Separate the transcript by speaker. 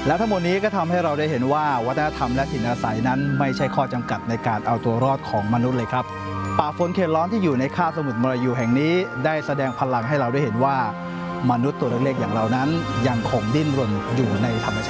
Speaker 1: และทั้งหมดนี้ก็ทำให้เราได้เห็นว่าวัฒนธรรมและถิ่นอาศัยนั้นไม่ใช่ข้อจำกัดในการเอาตัวรอดของมนุษย์เลยครับป่าฝนเขตร้อนที่อยู่ในคาบสมุทรมลายูแห่งนี้ได้แสดงพลังให้เราได้เห็นว่ามนุษย์ตัวเล็กๆอย่างเรานั้นยังคงดิ้นรนอยู่ในธรรมชาติ